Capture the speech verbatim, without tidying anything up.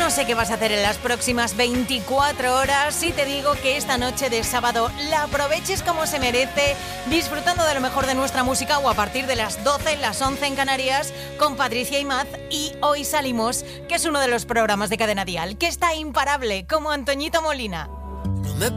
no sé qué vas a hacer en las próximas veinticuatro horas si te digo que esta noche de sábado la aproveches como se merece, disfrutando de lo mejor de nuestra música, o a partir de las doce, las once en Canarias, con Patricia Imaz y Hoy Salimos, que es uno de los programas de Cadena Dial, que está imparable, como Antoñito Molina.